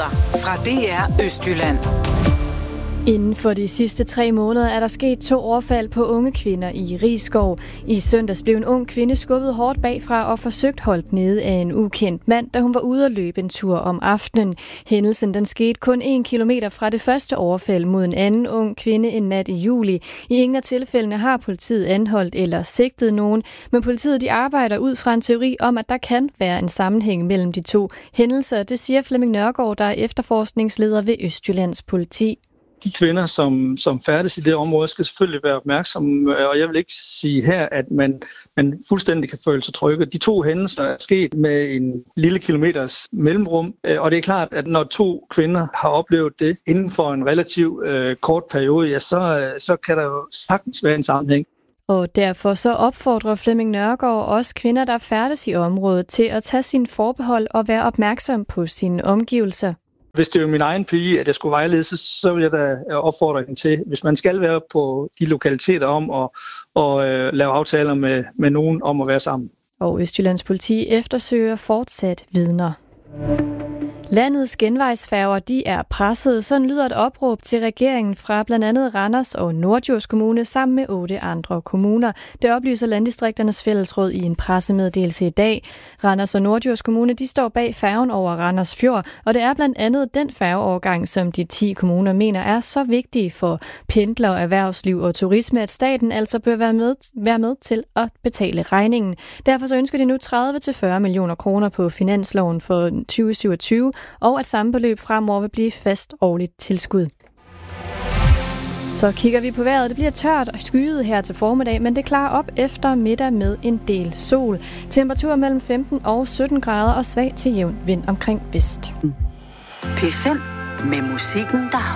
Nyheder fra DR Østjylland. Inden for de sidste 3 måneder er der sket 2 overfald på unge kvinder i Risskov. I søndags blev en ung kvinde skubbet hårdt bagfra og forsøgt holdt nede af en ukendt mand, da hun var ude at løbe en tur om aftenen. Hændelsen den skete kun 1 kilometer fra det første overfald mod en anden ung kvinde en nat i juli. I ingen af tilfældene har politiet anholdt eller sigtet nogen, men politiet de arbejder ud fra en teori om, at der kan være en sammenhæng mellem de 2 hændelser. Det siger Flemming Nørgaard, der er efterforskningsleder ved Østjyllands politi. De kvinder, som færdes i det område, skal selvfølgelig være opmærksomme, og jeg vil ikke sige her, at man fuldstændig kan føle sig trygge. De 2 hændelser er sket med en lille kilometers mellemrum, og det er klart, at når 2 kvinder har oplevet det inden for en relativt kort periode, ja, så kan der jo sagtens være en sammenhæng. Og derfor så opfordrer Flemming Nørgaard også kvinder, der færdes i området, til at tage sine forbehold og være opmærksom på sine omgivelser. Hvis det er min egen pige, at jeg skulle vejlede, så vil jeg da opfordre hende til, hvis man skal være på de lokaliteter om og lave aftaler med nogen om at være sammen. Og Østjyllands politi eftersøger fortsat vidner. Landets genvejsfærger, de er presset. Sådan lyder et opråb til regeringen fra blandt andet Randers og Norddjurs Kommune sammen med 8 andre kommuner. Det oplyser Landdistrikternes Fællesråd i en pressemeddelelse i dag. Randers og Norddjurs Kommune, de står bag færgen over Randers Fjord, og det er blandt andet den færgeovergang, som de 10 kommuner mener er så vigtig for pendlere, erhvervsliv og turisme, at staten altså bør være med til at betale regningen. Derfor så ønsker de nu 30-40 millioner kroner på finansloven for 2027, og at samme beløb fremover vil blive fast årligt tilskud. Så kigger vi på vejret. Det bliver tørt og skyet her til formiddag, men det klarer op efter middag med en del sol. Temperatur mellem 15 og 17 grader og svag til jævn vind omkring vest. P5 med musikken, der